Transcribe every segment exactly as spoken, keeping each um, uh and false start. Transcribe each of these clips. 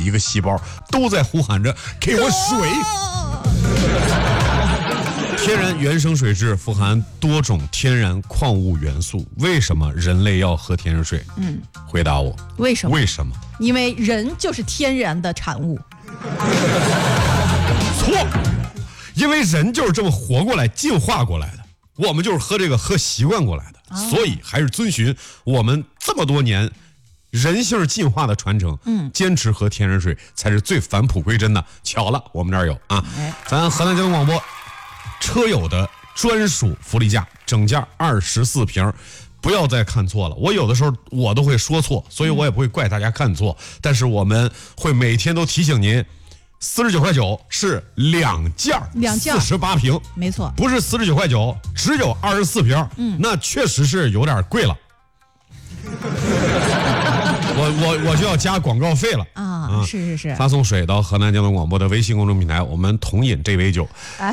一个细胞都在呼喊着给我水。天然原生水质富含多种天然矿物元素，为什么人类要喝天然水？嗯，回答我， 为什么？ 为什么？ 因为人就是天然的产物。 错，因为人就是这么活过来、进化过来的，我们就是喝这个喝习惯过来的，哦、所以还是遵循我们这么多年人性进化的传承，嗯，坚持喝天然水才是最返璞归真的。巧了，我们这儿有啊，哎、咱河南交通广播车友的专属福利价，整价二十四瓶。不要再看错了，我有的时候我都会说错，所以我也不会怪大家看错，嗯、但是我们会每天都提醒您，四十九块九是两件， 两件四十八瓶， 没错， 不是四十九块九，只有二十四瓶，嗯，那确实是有点贵了。我我我就要加广告费了啊！啊是是是， 发送水到河南交通广播的微信公众平台，我们同饮这杯酒。哎。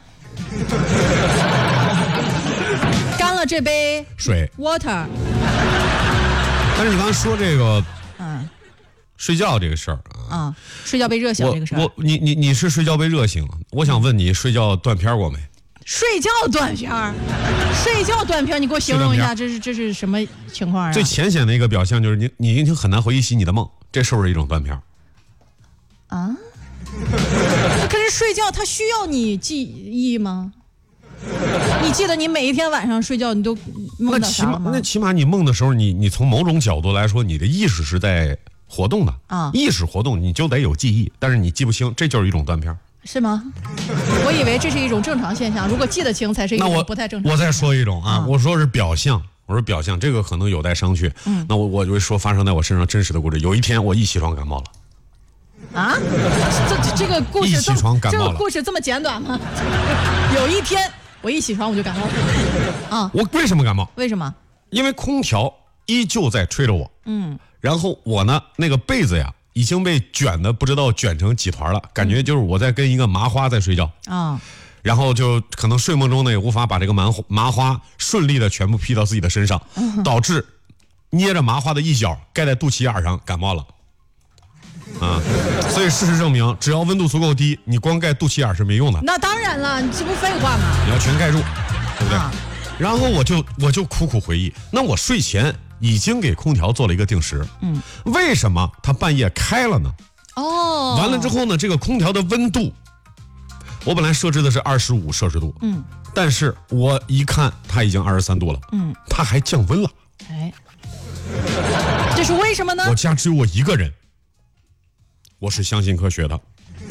干了这杯水 water， 但是你刚才说这个，嗯，睡觉这个事儿啊，啊，睡觉被热醒这个事儿， 我你你你是睡觉被热醒了，我想问你，睡觉断片过没？ 睡觉断片儿，睡觉断片，你给我形容一下，这是这是什么情况啊？ 最浅显的一个表象就是你你已经很难回忆起你的梦，这是不是一种断片？ 啊？可是睡觉它需要你记忆吗？你记得你每一天晚上睡觉你都梦到啥吗？ 那起码你梦的时候，你你从某种角度来说，你的意识是在活动的啊，意识活动你就得有记忆，但是你记不清，这就是一种断片， 是吗？我以为这是一种正常现象，如果记得清才是一种不太正常。 我再说一种啊，啊我说是表象，我说表象，这个可能有待商榷。嗯，那我我就说发生在我身上真实的故事。有一天我一起床感冒了。 啊，这这个故事一起床感冒了， 这个故事这么简短吗？有一天我一起床我就感冒了。啊， 我为什么感冒？ 为什么？ 因为空调依旧在吹着我。嗯，然后我呢，那个被子呀已经被卷的不知道卷成几团了，感觉就是我在跟一个麻花在睡觉啊。然后就可能睡梦中呢也无法把这个麻麻花顺利的全部披到自己的身上，嗯、导致捏着麻花的一角盖在肚脐眼上感冒了。啊，所以事实证明，只要温度足够低，你光盖肚脐眼是没用的。 那当然了，你这不废话吗？ 你要全盖住，对不对？啊、然后我就我就苦苦回忆，那我睡前已经给空调做了一个定时，嗯，为什么它半夜开了呢？哦，完了之后呢，这个空调的温度，我本来设置的是二十五摄氏度，嗯，但是我一看它已经二十三度了，嗯，它还降温了。哎， 这是为什么呢？ 我家只有我一个人。我是相信科学的，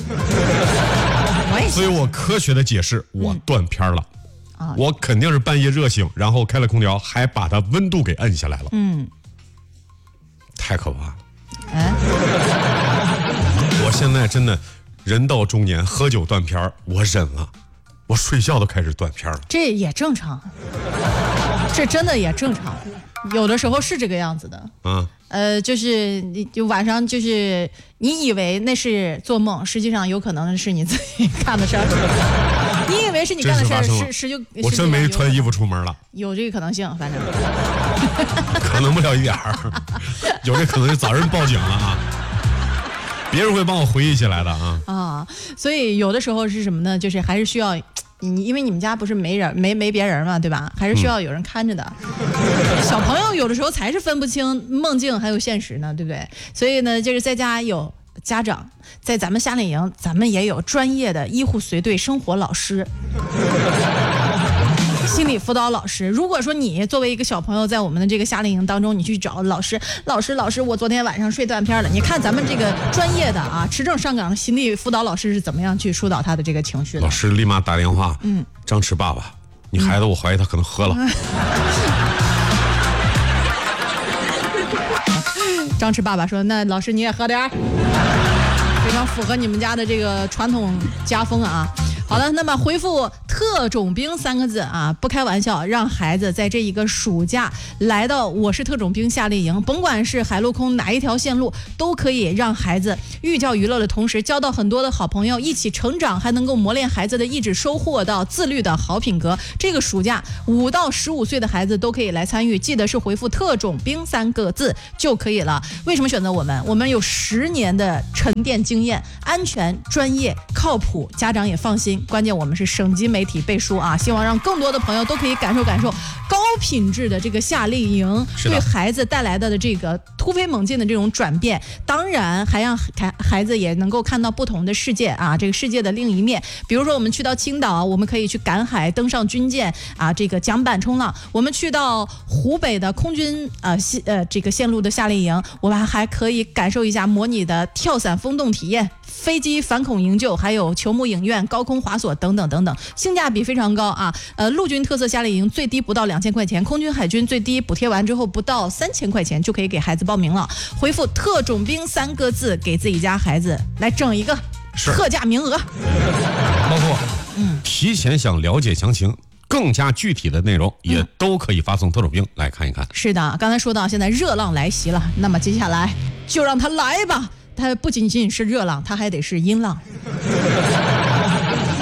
所以我科学的解释，我断片了。嗯、我肯定是半夜热醒，然后开了空调，还把它温度给摁下来了。嗯，太可怕了。哎，我现在真的人到中年，喝酒断片我忍了，我睡觉都开始断片了。 这也正常，这真的也正常，有的时候是这个样子的。嗯。呃，就是你就晚上就是你以为那是做梦，实际上有可能是你自己干的事儿。你以为是你干的事儿，是是就我真没穿衣服出门了， 有这个可能性，反正可能不了一点儿，有这可能就早人报警了啊，别人会帮我回忆起来的啊啊，所以有的时候是什么呢？就是还是需要。你因为你们家不是没人没没别人嘛，对吧？还是需要有人看着的。嗯、小朋友有的时候才是分不清梦境还有现实呢，对不对？所以呢，就是在家有家长，在咱们夏令营，咱们也有专业的医护随队生活老师。心理辅导老师，如果说你作为一个小朋友，在我们的这个夏令营当中，你去找老师，老师，老师，我昨天晚上睡断片了。你看咱们这个专业的啊，持证上岗的心理辅导老师是怎么样去疏导他的这个情绪的？ 老师立马打电话，嗯，张弛爸爸，你孩子我怀疑他可能喝了。嗯、 张弛爸爸说：“那老师你也喝点儿，非常符合你们家的这个传统家风啊。”好了，那么回复特。 特种兵三个字啊，不开玩笑，让孩子在这一个暑假来到我是特种兵夏令营，甭管是海陆空哪一条线路，都可以让孩子寓教于乐的同时交到很多的好朋友，一起成长，还能够磨练孩子的意志，收获到自律的好品格。这个暑假五到十五岁的孩子都可以来参与，记得是回复特种兵三个字就可以了。为什么选择我们？我们有十年的沉淀经验，安全、专业、靠谱，家长也放心。关键我们是省级媒体背书啊，希望让更多的朋友都可以感受感受高品质的这个夏令营对孩子带来的这个突飞猛进的这种转变，当然还让孩子也能够看到不同的世界啊，这个世界的另一面。比如说我们去到青岛，我们可以去赶海，登上军舰啊，这个桨板冲浪；我们去到湖北的空军呃呃这个线路的夏令营，我们还可以感受一下模拟的跳伞风洞体验、飞机反恐营救，还有球幕影院、高空滑索等等等等，性价比非常高啊！呃，陆军特色夏令营最低不到两千块钱，空军海军最低补贴完之后不到三千块钱就可以给孩子报名了。回复“特种兵”三个字，给自己家孩子来整一个特价名额。 包括嗯，提前想了解详情。更加具体的内容也都可以发送特种兵来看一看。 是的，刚才说到现在热浪来袭了，那么接下来就让它来吧。它不仅仅是热浪，它还得是阴浪。